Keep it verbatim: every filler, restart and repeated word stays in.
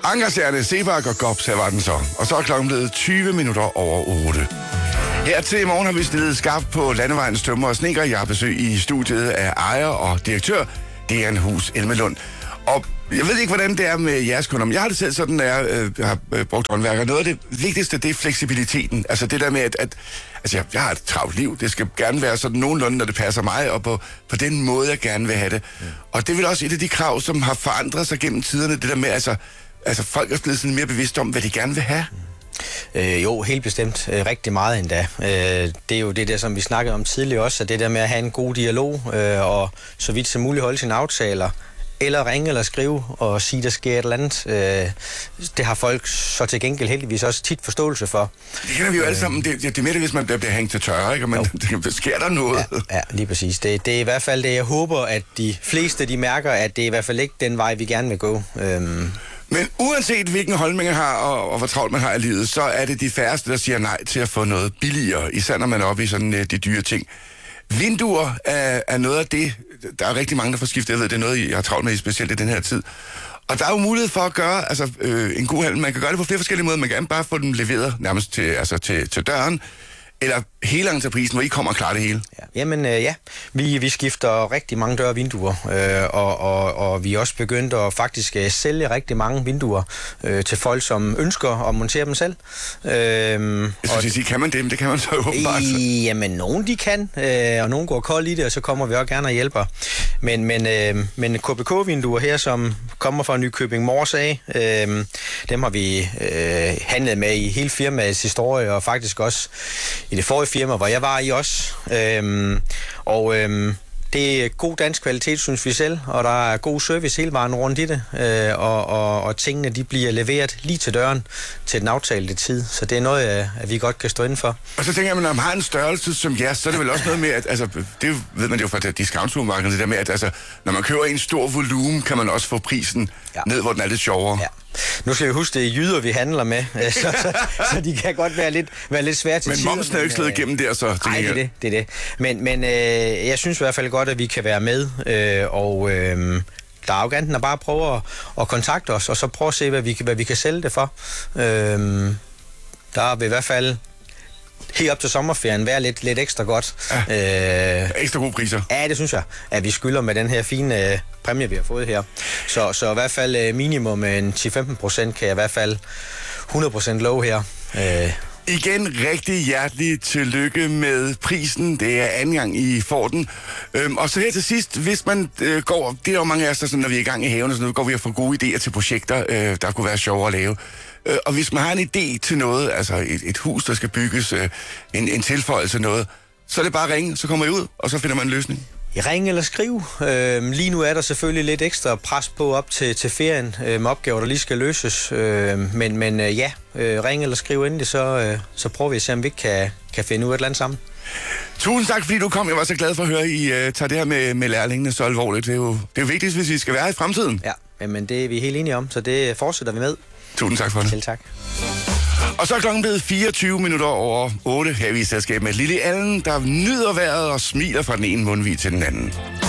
Ankerserne, Sebak og Gops, her var den så. Og så er klokken blevet tyve minutter over otte. Her til morgen har vi stillet skarpt på Landevejens Tømmer og Snedker. Jeg har besøg i studiet af ejer og direktør, D N Hus Elmelund. Og jeg ved ikke, hvordan det er med jeres kunder, men jeg har det selv sådan, at jeg øh, har øh, brugt håndværker. Noget af det vigtigste, det er fleksibiliteten. Altså det der med, at, at altså, jeg, jeg har et travlt liv. Det skal gerne være sådan nogenlunde, når det passer mig, og på, på den måde, jeg gerne vil have det. Mm. Og det er vel også et af de krav, som har forandret sig gennem tiderne. Det der med, altså, altså folk er blevet sådan mere bevidste om, hvad de gerne vil have. Mm. Øh, jo, helt bestemt. Øh, rigtig meget endda. Øh, det er jo det der, som vi snakkede om tidligere også, at det der med at have en god dialog, øh, og så vidt som muligt holde sine aftaler, eller ringe eller skrive og sige, der sker et eller andet. Øh, det har folk så til gengæld heldigvis også tit forståelse for. Det kender vi jo alle sammen. Det, det, det er med det, hvis man bliver hængt til tørre, ikke? Og man, det, sker der noget? Ja, ja, lige præcis. Det, det er i hvert fald det, jeg håber, at de fleste de mærker, at det er i hvert fald ikke den vej, vi gerne vil gå. Øhm. Men uanset hvilken holdning man har, og, og hvor travlt man har i livet, så er det de færreste, der siger nej til at få noget billigere, især når man er oppe i sådan uh, de dyre ting. Vinduer er, er noget af det, der er rigtig mange, der får skiftet. Jeg ved, det er noget, jeg har travlt med, specielt i den her tid. Og der er jo mulighed for at gøre altså, øh, en god handel. Man kan gøre det på flere forskellige måder. Man kan bare få dem leveret nærmest til, altså, til, til døren, eller hele entreprisen, hvor I kommer og klarer det hele. Ja. Jamen øh, ja, vi, vi skifter rigtig mange døre og vinduer, øh, og, og, og vi er også begyndt at faktisk øh, sælge rigtig mange vinduer øh, til folk, som ønsker at montere dem selv. Øh, Jeg synes, og, sige, kan man det, men det kan man så åbenbart. Øh, jamen, nogen de kan, øh, og nogen går kold i det, og så kommer vi også gerne og hjælper. Men, men, øh, men K B K-vinduer her, som kommer fra Nykøbing Mors af, øh, dem har vi øh, handlet med i hele firmaets historie, og faktisk også i det forrige firma, hvor jeg var i også. Øhm, og øhm, det er god dansk kvalitet, synes vi selv, og der er god service hele vejen rundt i det, øh, og, og, og tingene de bliver leveret lige til døren til den aftalte tid, så det er noget, at vi godt kan stå inden for. Og så tænker jeg, at når man har en størrelse som jeres, så er det vel også noget med, at altså, det ved man jo fra discount-supermarkedet, det der med, at altså, når man køber en stor volumen, kan man også få prisen ja. ned, hvor den er lidt sjovere. Ja. Nu skal vi huske, det er jyder, vi handler med, så, så, så de kan godt være lidt, være lidt svære til men tider. Men momsen er jo ikke slået igennem der, så... Nej, det er det, det er det. Men, men øh, jeg synes i hvert fald godt, at vi kan være med, øh, og øh, der er arroganten at bare prøve at, at kontakte os, og så prøve at se, hvad vi, hvad vi kan sælge det for. Øh, der vil i hvert fald... helt op til sommerferien være lidt, lidt ekstra godt. Ja. Øh, ekstra gode priser. Ja, det synes jeg, at vi skylder med den her fine øh, præmie, vi har fået her. Så, så i hvert fald øh, minimum en ti til femten procent kan jeg i hvert fald hundrede procent love her. Øh. Igen rigtig hjertelig tillykke med prisen. Det er anden gang, I får den. Øhm, og så her til sidst, hvis man øh, går... Det er jo mange af os, der sådan, når vi er i gang i haven, og sådan noget, går vi og får gode idéer til projekter, øh, der kunne være sjovere at lave. Øh, og hvis man har en idé til noget, altså et, et hus, der skal bygges, øh, en, en tilføjelse noget, så er det bare at ringe, så kommer I ud, og så finder man en løsning. Ring eller skriv. Øh, lige nu er der selvfølgelig lidt ekstra pres på op til, til ferien øh, med opgaver, der lige skal løses. Øh, men men øh, ja, øh, ring eller skriv endelig, så, øh, så prøver vi at se, om vi ikke kan, kan finde ud af et eller andet sammen. Tusind tak, fordi du kom. Jeg var så glad for at høre, at I uh, tager det her med, med lærlingene så alvorligt. Det er jo, det er jo vigtigt, hvis I skal være i fremtiden. Ja, men det er vi helt enige om, så det fortsætter vi med. Tusind tak for det. Selv tak. Og så er klokken blevet fireogtyve minutter over otte her i selskab med Lille Allen, der nyder vejret og smiler fra den ene mundvig til den anden.